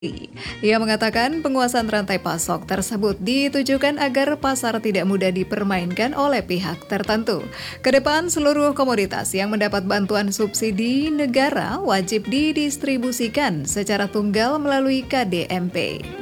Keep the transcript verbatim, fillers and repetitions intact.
Ia mengatakan penguasaan rantai pasok tersebut ditujukan agar pasar tidak mudah dipermainkan oleh pihak tertentu. Kedepan seluruh komoditas yang mendapat bantuan subsidi negara wajib didistribusikan secara tunggal melalui K D M P.